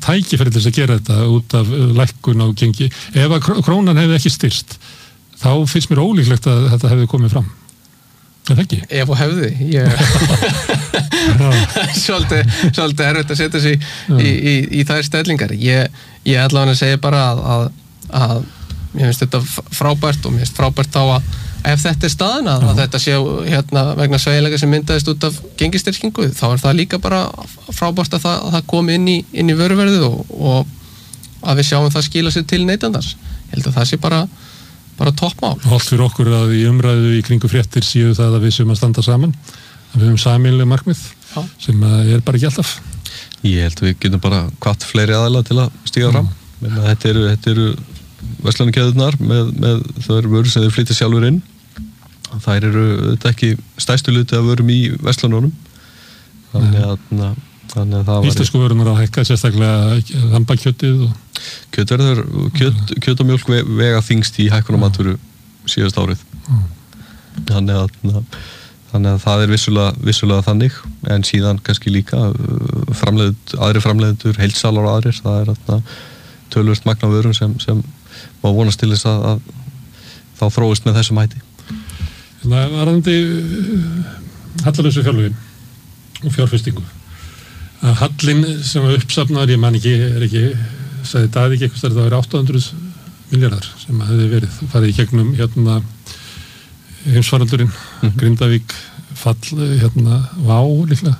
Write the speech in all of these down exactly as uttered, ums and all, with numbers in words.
tækifæri til þess að gera þetta út af lækkun á gengi. Ef að krónan hefði ekki styrst, þá finnst mér ólíklegt að þetta hefði komið fram. Er það ekki? Ef og hefði. Ég... svolítið, svolítið erfitt að setja sig í, í, í þær stellingar. Ég, ég allavega að segja bara að, að, að mér finnst þetta frábært og mér finnst frábært þá að ef þetta er staðan að, að þetta sé hérna, vegna sveigjanleika sem myndaðist út af gengistyrkingu, þá er það líka bara frábært að það, að það komi inn í, inn í vöruverðið og, og að við sjáum það skila sér til neytandans. Ég held að það sé bara, bara toppmál. Hollt fyrir okkur að í umræðu í kringu fréttir séu það að við séum að standa saman, að við höfum sameiginleg markmið Já. Sem er bara ekki alltaf. Ég held að við getum bara hvatt fleiri aðila til að stíga fram. Mm. Þetta eru, þetta eru verslanakeðurnar með, með þau vörur sem þeir flytja sjálfur inn. Þær eru þetta ekki stærstu hluti af vörum í verslununum. Þannig að, þannig að það var... Íslensku vörunar að hækka sérstaklega lambakjötið og... Kjötverður, kjöt, kjöt og mjólk vega þyngst í hækkun á matvöru síðast árið. Mm. Þannig að, þannig að það er vissulega, vissulega þannig, en síðan kannski líka framleið, aðri framleiðendur, heilsalar og aðrir, það er þarna tölvöld magna vörum sem, sem má vonast til þess að, að þá þróist með þessum hætti. Það var varðandi hallalausu fjárlögin og fjárfestingu. Að hallinn sem var uppsafnaður, ég man ekki, er ekki, sagði Daði ekki eitthvað, það var átta hundruð milljarðar sem hefði verið, farið í gegnum hérna heimsfaraldurinn, mm-hmm. Grindavík, fall, hérna, Vá líklega,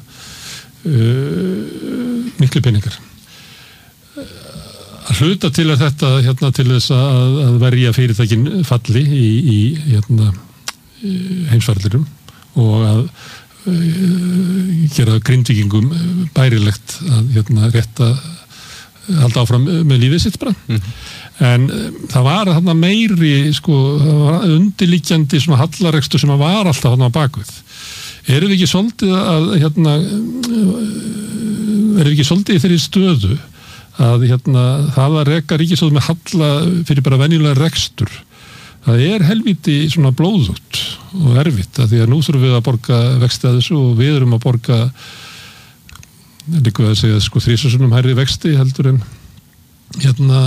uh, miklu peningar. Að hluta til að þetta, hérna, til þess að, að verja fyrirtækin falli í, í hérna, heimsfaraldurum og að uh, gera grindvíkingum bærilegt að hérna, rétta halda áfram með lífið sitt bara. Mm-hmm. En um, það var þarna meiri, sko, það var undirliggjandi svona hallarekstur sem var alltaf þarna á bakvið. Erum við ekki svolítið að, hérna, erum við ekki svolítið í þeirri stöðu að, hérna, það að reka ríkissjóð með halla fyrir bara venjulega rekstur, það er helviti svona blóðugt og erfitt, að því að nú þurfum við að borga vexti að þessu og við erum að borga, líka að segja, sko, þrísasunum hærri vexti heldur en hérna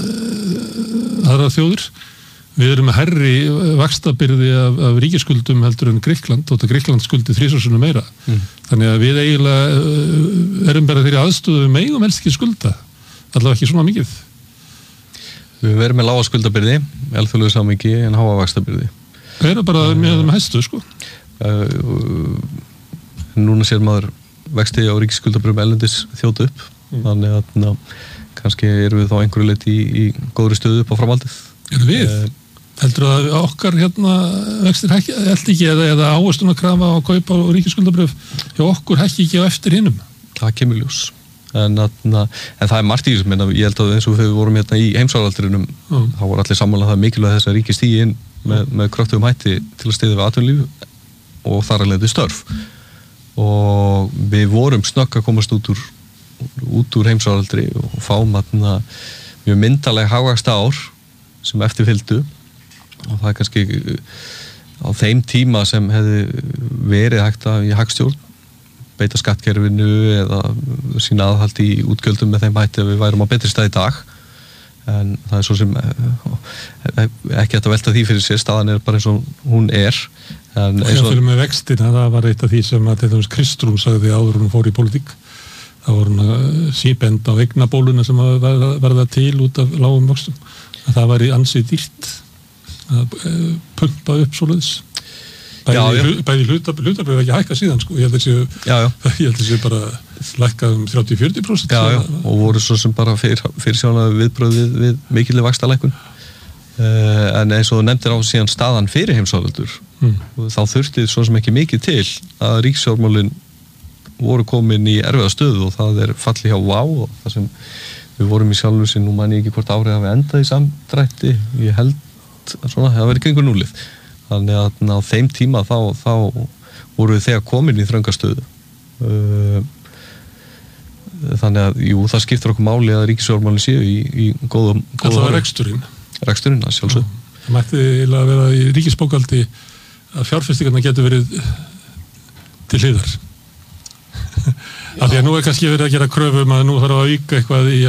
aðra þjóðir. Við erum með hærri vaxtabyrði af, af ríkisskuldum heldur en Grikkland, og þetta Grikkland skuldi þrísasunum meira. Mm. Þannig að við eiginlega erum bara þeirri aðstöðu við megum helst ekki skulda, allavega ekki svona mikið. Við verum með lága skuldabyrði, alþjóðlegu samhengi, en háa vaxtabyrði. Það er bara með þeim hæstu, sko. Uh, núna sér maður vexti á ríkisskuldabyrðum erlendis þjóta upp, mm. þannig að ná, kannski erum við þá einhverju leyti í, í góðri stöðu upp á framhaldið. Erum við? Uh, Heldur að okkar hérna vextir hækki ekki eða, eða áhersluna krafa á kaupa á ríkisskuldabyrð hjá okkur hækki ekki á eftir hinum? Það kemur ljós. En, en, en það er margt í þessum, ég held að eins og þegar við vorum hérna í heimsfaraldrinum, mm. þá voru allir sammála það mikilvægt þess að ríki stígi inn með, með kröftugum hætti til að styðja við atvinnulíf og þar að leiða störf. Og við vorum snögg að komast út úr, út úr heimsfaraldri og fáum hérna mjög myndaleg hagvaxta ár sem eftir fylgdu, og það er kannski á þeim tíma sem hefði verið hægt að í hagstjórn beita skattkerfinu eða sína aðhald í útgjöldum með þeim hætti að við værum á betri stað í dag, en það er svo sem ekki hægt að velta því fyrir sér, staðan er bara eins og hún er. En eins og fyrir með vextina, það var eitt af því sem að til dæmis Kristrún sagði áður hún fór í pólitík, það voru hún að síbend á eignabóluna sem að verða, verða til út af lágum vöxtum, að það var í ansið dýrt að pumpa upp svoleiðis. Bæði, bæði hlutabréf er ekki hækka síðan, sko. Ég held þessi, já, já. Ég held þessi bara lækkað um þrjátíu til fjörutíu prósent. Já, já, og voru svo sem bara fyrir, fyrir sjánaði viðbröð við, við mikilvæg vaxtalækkun. Uh, en eins og þú nefndir á síðan staðan fyrir heimsfaraldur, mm. þá þurfti svo sem ekki mikið til að ríkisfjármálin voru komin í erfiða stöðu, og það er falli hjá Vá, og það sem við vorum í sjálfur sin, nú man ég ekki hvort árið hafi endað í samdrætti, ég held svona, það verið kringur núlið. Þannig að á þeim tíma þá, þá voru við þegar komin í þröngastöðu. Þannig að, jú, það skiptir okkur máli að ríkisfjármálin séu í, í góðum... Það var reksturinn. Reksturinn, að sjálfsög. Það mætti eiginlega vera í ríkisbókaldi að fjárfestingarna getur verið til hliðar. Af því að nú er kannski verið að gera kröfum að nú þarf að auka eitthvað í